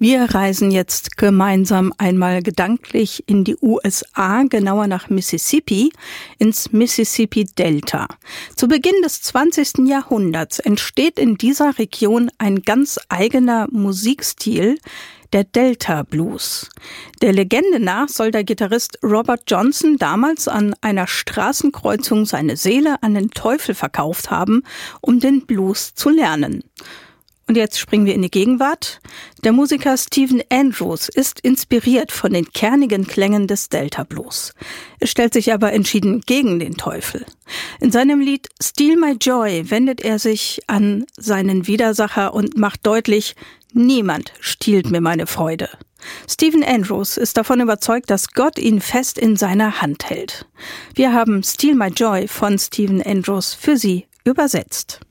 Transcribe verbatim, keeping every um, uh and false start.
Wir reisen jetzt gemeinsam einmal gedanklich in die U S A, genauer nach Mississippi, ins Mississippi-Delta. Zu Beginn des zwanzigsten Jahrhunderts entsteht in dieser Region ein ganz eigener Musikstil, der Delta Blues. Der Legende nach soll der Gitarrist Robert Johnson damals an einer Straßenkreuzung seine Seele an den Teufel verkauft haben, um den Blues zu lernen. Und jetzt springen wir in die Gegenwart. Der Musiker Stephen Andrews ist inspiriert von den kernigen Klängen des Delta Blues. Er stellt sich aber entschieden gegen den Teufel. In seinem Lied Steal My Joy wendet er sich an seinen Widersacher und macht deutlich: Niemand stiehlt mir meine Freude. Stephen Andrews ist davon überzeugt, dass Gott ihn fest in seiner Hand hält. Wir haben Steal My Joy von Stephen Andrews für Sie übersetzt.